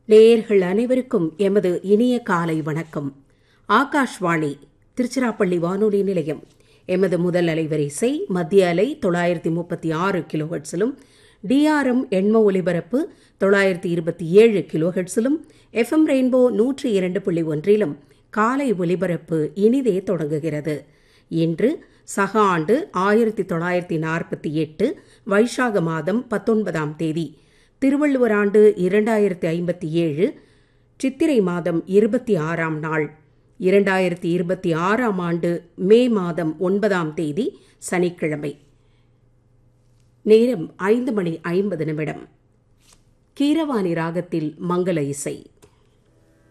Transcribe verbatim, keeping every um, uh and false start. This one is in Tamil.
நேயர்கள் அனைவருக்கும் எமது இனிய காலை வணக்கம். ஆகாஷ்வாணி திருச்சிராப்பள்ளி வானொலி நிலையம். எமது முதல் அலைவரிசை மத்திய அலை தொள்ளாயிரத்தி முப்பத்தி ஆறு கிலோஹெட்ஸிலும், டிஆர்எம் எண்ம ஒலிபரப்பு தொள்ளாயிரத்தி இருபத்தி ஏழு கிலோஹெட்ஸிலும், எஃப்எம் ரெயின்போ நூற்றி இரண்டு புள்ளி ஒன்றிலும் காலை ஒலிபரப்பு இனிதே தொடங்குகிறது. இன்று சக ஆண்டு ஆயிரத்தி தொள்ளாயிரத்தி நாற்பத்தி எட்டு வைசாக மாதம் பத்தொன்பதாம் தேதி, திருவள்ளுவர் ஆண்டு இரண்டாயிரத்தி ஐம்பத்தி ஏழு, சித்திரை மாதம் இருபத்தி ஆறாம் நாள், இரண்டாயிரத்தி இருபத்தி ஆறாம் ஆண்டு மே மாதம் ஒன்பதாம் தேதி சனிக்கிழமை. நேரம் ஐந்து மணி ஐம்பது நிமிடம். கீரவாணி ராகத்தில் மங்கள இசை.